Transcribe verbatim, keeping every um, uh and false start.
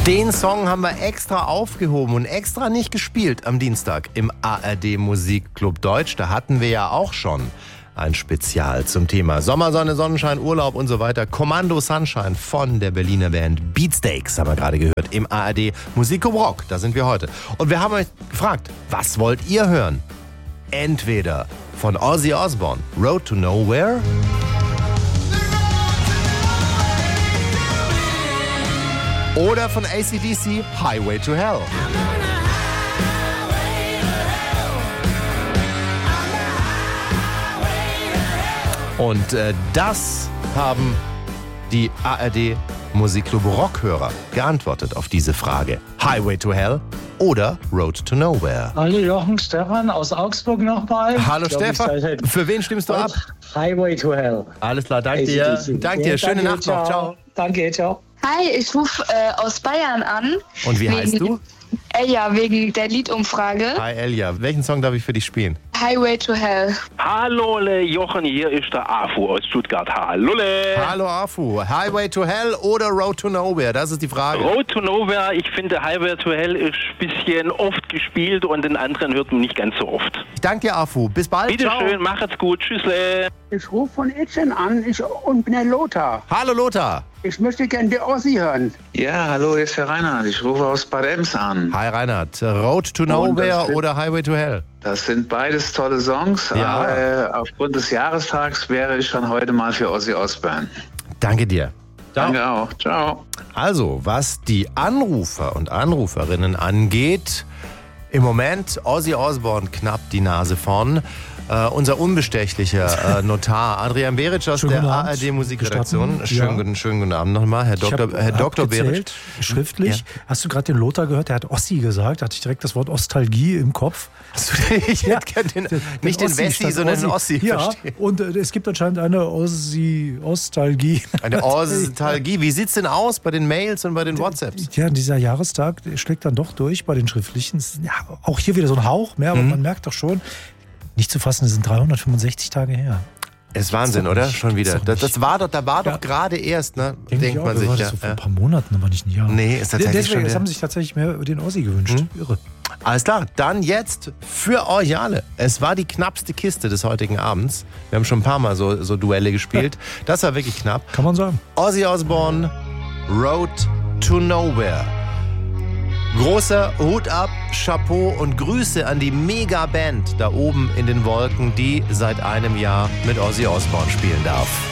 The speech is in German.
Den Song haben wir extra aufgehoben und extra nicht gespielt am Dienstag im A R D Musikclub Deutsch. Da hatten wir ja auch schon ein Spezial zum Thema Sommersonne, Sonnenschein, Urlaub und so weiter. Kommando Sunshine von der Berliner Band Beatsteaks haben wir gerade gehört im A R D Musikclub Rock. Da sind wir heute. Und wir haben euch gefragt, was wollt ihr hören? Entweder von Ozzy Osbourne, Road to Nowhere, oder von A C D C, Highway to Hell. Und äh, das haben die A R D Musikclub Rockhörer geantwortet auf diese Frage. Highway to Hell oder Road to Nowhere. Hallo Jochen, Stefan aus Augsburg nochmal. Hallo Stefan, für wen stimmst du ab? Highway to Hell. Alles klar, danke dir. Danke dir, schöne Nacht noch. Ciao. Danke, ciao. Hi, ich rufe äh, aus Bayern an. Und wie heißt du? Elja, wegen der Liedumfrage. Hi Elja, welchen Song darf ich für dich spielen? Highway to Hell. Hallo Jochen, hier ist der Afu aus Stuttgart. Hallo. Hallo Afu. Highway to Hell oder Road to Nowhere? Das ist die Frage. Road to Nowhere, ich finde Highway to Hell ist ein bisschen oft gespielt und den anderen hört man nicht ganz so oft. Ich danke dir Afu. Bis bald. Bitte Ciao. schön, macht's gut. Tschüssle. Ich rufe von Etchen an ich, und bin der Lothar. Hallo Lothar. Ich möchte gerne die Ossi hören. Ja, hallo, hier ist der Reinhard. Ich rufe aus Bad Ems an. Hi Reinhard. Road to Nowhere sind, oder Highway to Hell? Das sind beides tolle Songs, ja. aber äh, aufgrund des Jahrestags wäre ich schon heute mal für Ozzy Osbourne. Danke dir. Ciao. Danke auch. Ciao. Also, was die Anrufer und Anruferinnen angeht, im Moment Ozzy Osbourne knapp die Nase vorn. Uh, unser unbestechlicher uh, Notar Adrian Beric aus schönen der A R D Musikredaktion. Schönen, ja. guten, schönen guten Abend nochmal, Herr Doktor Ich hab, Herr Doktor gezählt, Beric. Schriftlich. Ja. Hast du gerade den Lothar gehört? Der hat Ossi gesagt. Da hatte ich direkt das Wort Ostalgie im Kopf. Hast du den, ich ja. den, den, nicht den, den Wessi, sondern den Ossi. Ja, verstehe. Und äh, es gibt anscheinend eine Ossi, Ostalgie. Eine Ostalgie. Wie sieht's denn aus bei den Mails und bei den WhatsApps? Ja, dieser Jahrestag schlägt dann doch durch bei den schriftlichen. Ja, auch hier wieder so ein Hauch mehr, aber mhm. man merkt doch schon, nicht zu fassen, das sind dreihundertfünfundsechzig Tage her. Ist Wahnsinn, oder? Nicht, Schon wieder. Das, das war doch, da war ja. doch gerade erst, ne? Denk Denkt auch, man sich. War das ja. so vor ein paar Monaten, aber nicht ein Jahr. Nee, ist tatsächlich Deswegen, schon das haben sich tatsächlich mehr den Ossi gewünscht. Hm? Irre. Alles klar, dann jetzt für euch alle. Es war die knappste Kiste des heutigen Abends. Wir haben schon ein paar Mal so, so Duelle gespielt. Ja. Das war wirklich knapp. Kann man sagen. Ozzy Osbourne, Road to Nowhere. Großer Hut ab, Chapeau und Grüße an die Mega-Band da oben in den Wolken, die seit einem Jahr mit Ozzy Osbourne spielen darf.